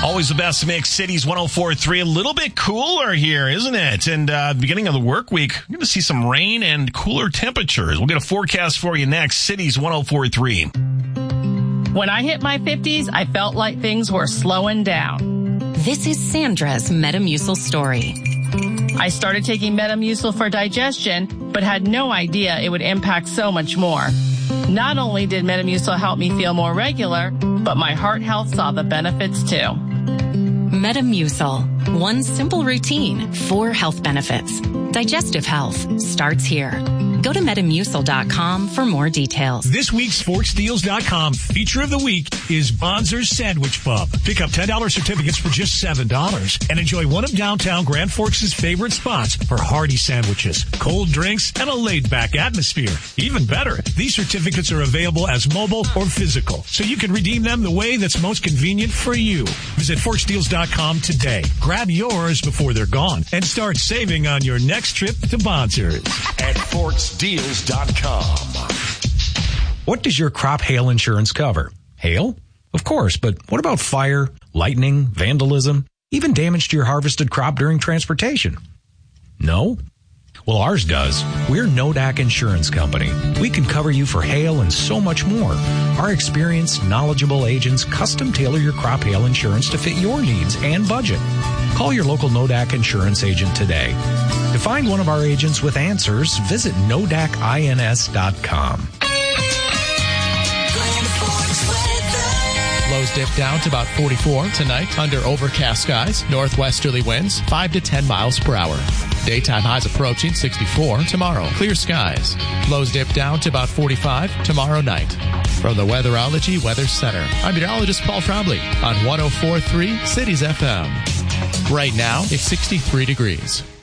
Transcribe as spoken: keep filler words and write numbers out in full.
Always the best mix. Cities one oh four point three. A little bit cooler here, isn't it? And uh beginning of the work week, we're going to see some rain and cooler temperatures. We'll get a forecast for you next. Cities one oh four point three. When I hit my fifties, I felt like things were slowing down. This is Sandra's Metamucil story. I started taking Metamucil for digestion, but had no idea it would impact so much more. Not only did Metamucil help me feel more regular, but my heart health saw the benefits too. Metamucil. One simple routine, four health benefits. Digestive health starts here. Go to Metamucil dot com for more details. This week's Sports Deals dot com feature of the week is Bonzer's Sandwich Pub. Pick up ten dollars certificates for just seven dollars and enjoy one of downtown Grand Forks' favorite spots for hearty sandwiches, cold drinks, and a laid-back atmosphere. Even better, these certificates are available as mobile or physical, so you can redeem them the way that's most convenient for you. Visit Forks Deals dot com today. Grab yours before they're gone and start saving on your next trip to Bonzer's. At Forks Deals dot com. What does your crop hail insurance cover? Hail? Of course, but what about fire, lightning, vandalism, even damage to your harvested crop during transportation? No? Well, ours does. We're Nodak Insurance Company. We can cover you for hail and so much more. Our experienced, knowledgeable agents custom tailor your crop hail insurance to fit your needs and budget. Call your local Nodak Insurance agent today. To find one of our agents with answers, visit Nodak Ins dot com. Lows dip down to about forty-four tonight under overcast skies. Northwesterly winds five to ten miles per hour. Daytime highs approaching sixty-four tomorrow. Clear skies. Lows dip down to about forty-five tomorrow night. From the Weatherology Weather Center, I'm meteorologist Paul Trombley on one oh four point three Cities F M. Right now, it's sixty-three degrees.